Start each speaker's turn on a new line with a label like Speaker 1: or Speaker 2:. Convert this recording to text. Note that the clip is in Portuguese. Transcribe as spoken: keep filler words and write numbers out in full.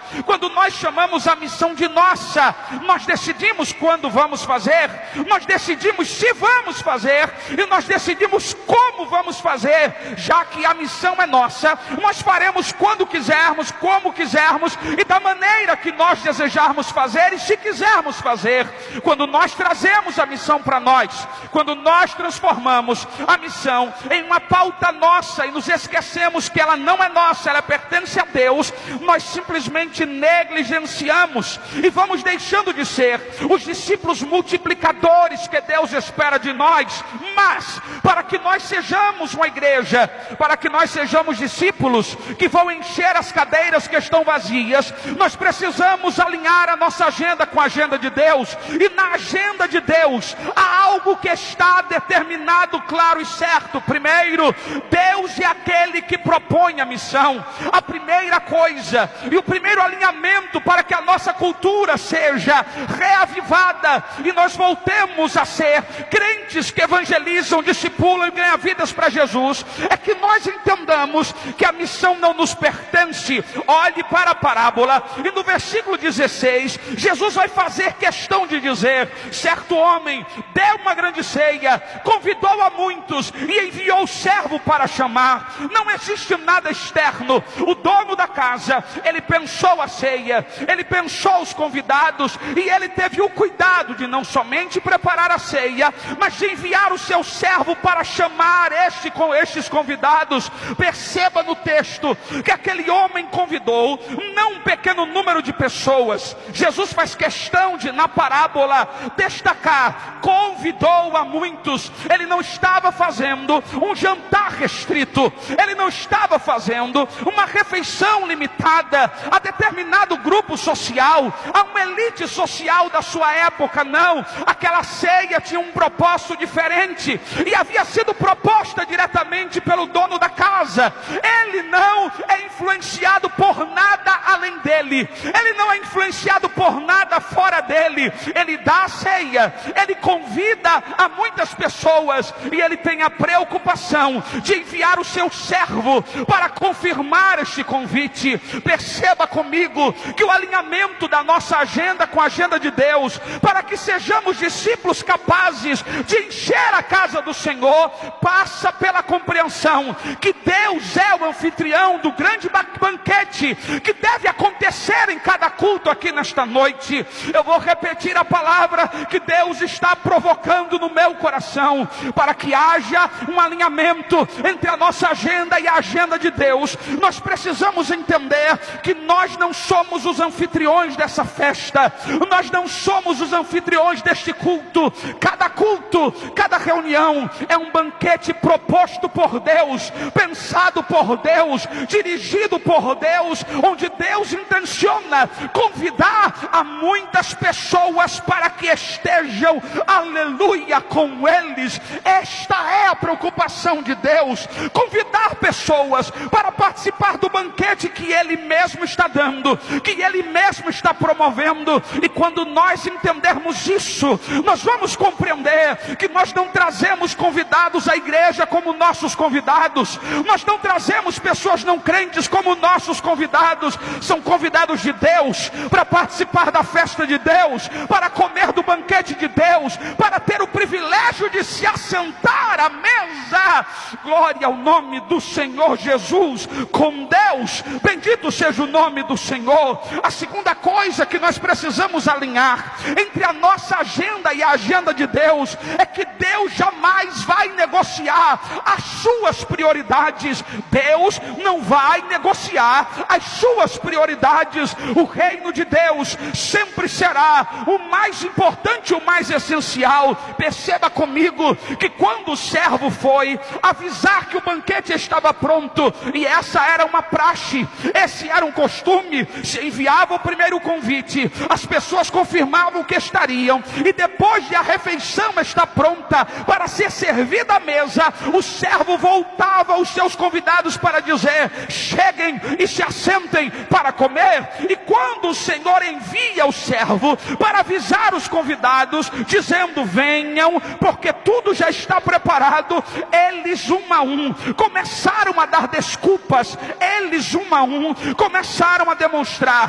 Speaker 1: Quando nós chamamos a missão de nossa, nós decidimos quando vamos fazer, nós decidimos se vamos fazer, e nós decidimos como vamos fazer. Já que a missão é nossa, nós faremos quando quisermos, como quisermos e da maneira que nós desejarmos fazer e se quisermos fazer. Quando nós trazemos a missão para nós, quando nós transformamos a missão em uma pauta nossa e nos esquecemos que ela não é nossa, ela pertence a Deus, nós simplesmente negligenciamos e vamos deixando de ser os discípulos multiplicadores que Deus espera de nós. Mas para que nós sejamos uma igreja, para que nós sejamos discípulos que vão encher as cadeiras que estão vazias, nós precisamos alinhar a nossa agenda com a agenda de Deus. E na agenda de Deus há algo que está determinado, claro e certo. Primeiro, Deus é aquele que propõe a missão. A primeira coisa e o primeiro alinhamento para que a nossa cultura seja reavivada e nós voltemos a ser crentes que evangelizam, discipulam e ganham vidas para Jesus, é que nós entendamos que a missão não nos pertence. Olhe para a parábola e no versículo dezesseis, Jesus vai fazer questão de dizer: certo homem deu uma grande ceia, convidou a muitos e enviou o servo para chamar. Não existe nada externo. O dono da casa, ele pensou a ceia, ele pensou os convidados e ele teve o cuidado de não somente preparar a ceia, mas de enviar o seu servo para chamar este, com estes convidados. Perceba no texto que aquele homem convidou não um pequeno número de pessoas. Jesus faz questão de, na parábola, destacar: convidou a muitos. Ele não estava fazendo um jantar restrito, ele não estava fazendo uma refeição limitada a determinado grupo social, a uma elite social da sua época. Não, aquela ceia tinha um propósito diferente e havia sido proposta diretamente pelo dono da casa. Ele não é influenciado por nada além dele, ele não é influenciado por nada fora dele. Ele dá a ceia, ele convida a muitas pessoas e ele tem a preocupação de enviar o seu servo para confirmar este convite. Perceba comigo que o alinhamento da nossa agenda com a agenda de Deus, para que sejamos discípulos capazes de encher a casa do Senhor, passa pela compreensão que Deus é o anfitrião do grande banquete que deve acontecer em cada culto aqui nesta noite. Eu vou repetir a palavra que Deus está provocando no meu coração, para que haja um alinhamento entre a nossa agenda e a agenda de Deus. Nós precisamos entender que nós não somos os anfitriões dessa festa, nós não somos os anfitriões deste culto. Cada culto, cada reunião é um banquete proposto por Deus, pensado por Deus, dirigido por Deus, onde Deus intenciona convidar a muitas pessoas para que estejam, aleluia, com eles. Esta é a preocupação de Deus: convidar pessoas para participar do banquete que Ele mesmo está dando, que Ele mesmo está promovendo. E quando nós entendermos isso, nós vamos compreender que nós não trazemos convidados à igreja como nossos convidados, nós não trazemos pessoas não crentes como nossos convidados. São convidados de Deus para participar da festa de Deus, para comer do banquete de Deus, para ter o privilégio de se assentar à mesa. Glória ao nome do Senhor Jesus, com Deus. Bendito seja o nome do Senhor. A segunda coisa que nós precisamos alinhar entre a nossa agenda e a agenda de Deus é que Deus jamais vai negociar as suas prioridades. Deus não vai negociar as suas prioridades. O reino de Deus sempre será o mais importante, o mais essencial. Perceba comigo que quando o servo foi avisar que o banquete estava pronto, e essa era uma praxe, esse era um costume, se enviava o primeiro convite, as pessoas confirmavam que estariam, e depois de a refeição estar pronta para ser servida à mesa, o servo voltava aos seus convidados para dizer: cheguem e se assentem para comer. E quando o Senhor envia o servo para avisar os convidados, dizendo: venham, porque tudo já está preparado, eles um a um começaram a dar desculpas, eles um a um começaram a demonstrar